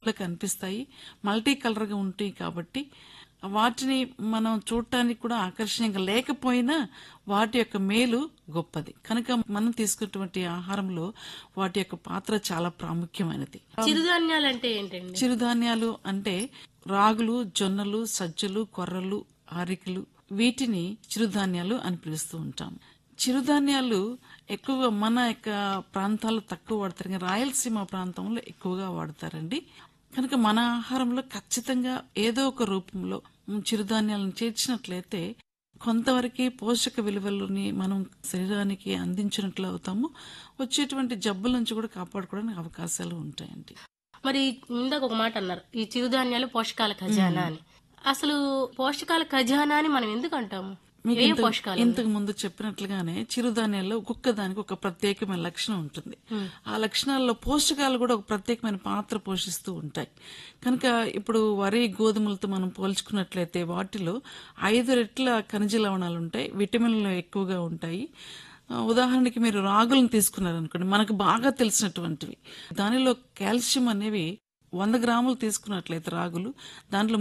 కనిపిస్తాయి, multi colour గా ఉంటాయి. కాబట్టి వాటిని మనం చూడటానికి కూడా ఆకర్షణీయంగా లేకపోయినా వాటి యొక్క మేలు గొప్పది కనుక మనం తీసుకున్నటువంటి ఆహారంలో వాటి యొక్క పాత్ర చాలా ప్రాముఖ్యమైనది. చిరుధాన్యాలు అంటే ఏంటండి? చిరుధాన్యాలు అంటే రాగులు, జొన్నలు, సజ్జలు, కొర్రలు, ఆరికలు, వీటిని చిరుధాన్యాలు అని పిలుస్తూ ఉంటాం. చిరుధాన్యాలు ఎక్కువగా మన యొక్క ప్రాంతాల్లో తక్కువ వాడతారు, కానీ రాయలసీమ ప్రాంతంలో ఎక్కువగా వాడతారండి. కనుక మన ఆహారంలో ఖచ్చితంగా ఏదో ఒక రూపంలో చిరుధాన్యాలను చేర్చినట్లయితే కొంతవరకు పోషక విలువలని మనం శరీరానికి అందించినట్లు అవుతాము. వచ్చేటువంటి జబ్బుల నుంచి కూడా కాపాడుకోవడానికి అవకాశాలు ఉంటాయండి. మరి ఇందాక ఒక మాట అన్నారు, ఈ చిరుధాన్యాలు పోషకాల ఖజానా అని. అసలు పోషకాల ఖజానా అని మనం ఎందుకు అంటాము? మీకు ఏ పోషకాలు? ఇంతకు ముందు చెప్పినట్లుగానే చిరుధాన్యాల్లో ఒక్కొక్క దానికి ఒక ప్రత్యేకమైన లక్షణం ఉంటుంది. ఆ లక్షణాల్లో పోషకాలు కూడా ఒక ప్రత్యేకమైన పాత్ర పోషిస్తూ ఉంటాయి. కనుక ఇప్పుడు వరి, గోధుమలతో మనం పోల్చుకున్నట్లయితే వాటిలో 5 రెట్ల ఖనిజ లవణాలు ఉంటాయి, విటమిన్లు ఎక్కువగా ఉంటాయి. ఉదాహరణకి మీరు రాగులను తీసుకున్నారనుకోండి, మనకు బాగా తెలిసినటువంటివి, దానిలో కాల్షియం అనేవి 100 గ్రాములు తీసుకున్నట్లయితే రాగులు, దాంట్లో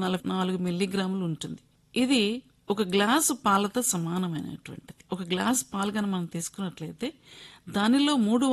344 మిల్లీగ్రాములు ఉంటుంది. ఇది ఒక గ్లాసు పాలతో సమానమైనటువంటిది. ఒక గ్లాసు పాలు కనుక మనం తీసుకున్నట్లయితే దానిలో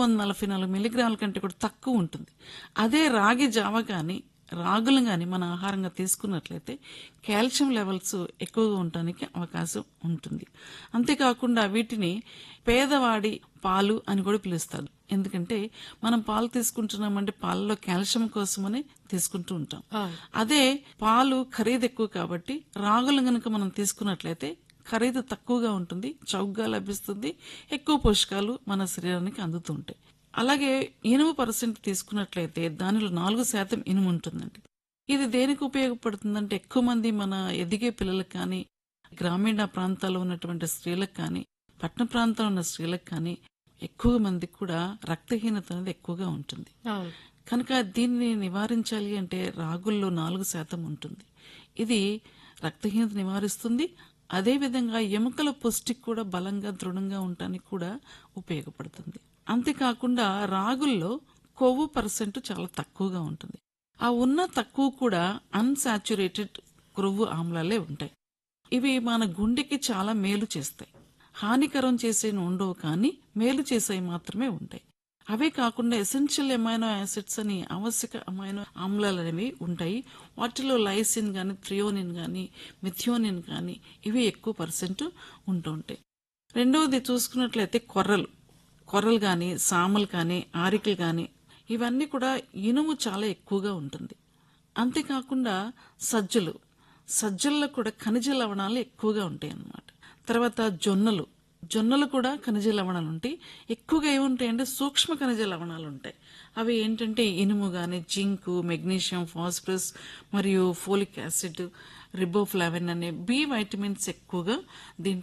344 మిల్లీగ్రాముల కంటే కూడా తక్కువ ఉంటుంది. అదే రాగి జావ కానీ రాగులు కానీ మన ఆహారంగా తీసుకున్నట్లయితే కాల్షియం లెవెల్స్ ఎక్కువగా ఉండడానికి అవకాశం ఉంటుంది. అంతేకాకుండా వీటిని పేదవాడి పాలు అని కూడా పిలుస్తారు. ఎందుకంటే మనం పాలు తీసుకుంటున్నామంటే పాలలో కాల్షియం కోసమని తీసుకుంటూ ఉంటాం. అదే పాలు ఖరీదు ఎక్కువ కాబట్టి రాగులు గనుక మనం తీసుకున్నట్లయితే ఖరీదు తక్కువగా ఉంటుంది, చౌకగా లభిస్తుంది, ఎక్కువ పోషకాలు మన శరీరానికి అందుతూ ఉంటాయి. అలాగే ఇనుము % తీసుకున్నట్లయితే దానిలో 4% ఇనుము ఉంటుందండి. ఇది దేనికి ఉపయోగపడుతుందంటే ఎక్కువ మంది మన ఎదిగే పిల్లలకు కానీ, గ్రామీణ ప్రాంతాల్లో ఉన్నటువంటి స్త్రీలకు కానీ, పట్టణ ప్రాంతాల్లో ఉన్న స్త్రీలకు కానీ ఎక్కువ మందికి కూడా రక్తహీనత అనేది ఎక్కువగా ఉంటుంది. కనుక దీన్ని నివారించాలి అంటే రాగుల్లో 4% ఉంటుంది. ఇది రక్తహీనత నివారిస్తుంది. అదేవిధంగా ఎముకల పుష్టికి కూడా బలంగా దృఢంగా ఉండటానికి కూడా ఉపయోగపడుతుంది. అంతేకాకుండా రాగుల్లో కొవ్వు % చాలా తక్కువగా ఉంటుంది. ఆ ఉన్న తక్కువ కూడా అన్సాచురేటెడ్ కొవ్వు ఆమ్లాలే ఉంటాయి. ఇవి మన గుండెకి చాలా మేలు చేస్తాయి. హానికరం చేసే ఉండవు, కానీ మేలు చేసేవి మాత్రమే ఉంటాయి. అవే కాకుండా ఎసెన్షియల్ అమైనో యాసిడ్స్ అని ఆవశ్యక అమైనో ఆమ్లాలు అనేవి ఉంటాయి. వాటిలో లైసిన్ గాని, థ్రియోనిన్ గాని, మిథియోనిన్ గాని ఇవి ఎక్కువ % ఉంటూ ఉంటాయి. రెండవది చూసుకున్నట్లయితే కొర్రలు గాని, సామలు కానీ, ఆరికలు కానీ ఇవన్నీ కూడా ఇనుము చాలా ఎక్కువగా ఉంటుంది. అంతేకాకుండా సజ్జల్లో కూడా ఖనిజ లవణాలు ఎక్కువగా ఉంటాయి అన్నమాట. తర్వాత జొన్నలు కూడా ఖనిజ లవణాలు ఉంటాయి. ఎక్కువగా ఏముంటాయంటే సూక్ష్మ ఖనిజ లవణాలు ఉంటాయి. అవి ఏంటంటే ఇనుము గాని, జింకు, మెగ్నీషియం, ఫాస్ఫరస్ మరియు ఫోలిక్ యాసిడ్, రిబోఫ్లావిన్ అనే బి వైటమిన్స్ ఎక్కువగా దీంట్లో